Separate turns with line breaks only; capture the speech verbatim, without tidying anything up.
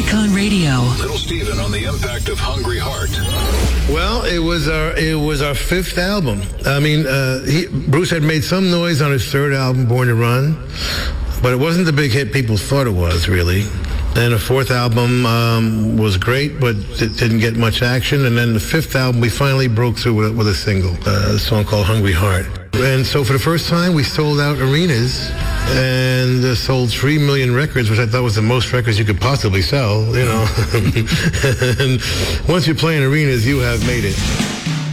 Icon Radio.
Little Steven on the impact of Hungry Heart.
Well, it was our it was our fifth album. I mean, uh, he, Bruce had made some noise on his third album, Born to Run, but it wasn't the big hit people thought it was, really. And the fourth album um, was great, but it didn't get much action. And then the fifth album, we finally broke through with, with a single, uh, a song called Hungry Heart. And so for the first time, we sold out arenas and uh, sold three million records, which I thought was the most records you could possibly sell, you know. And once you play in arenas, you have made it.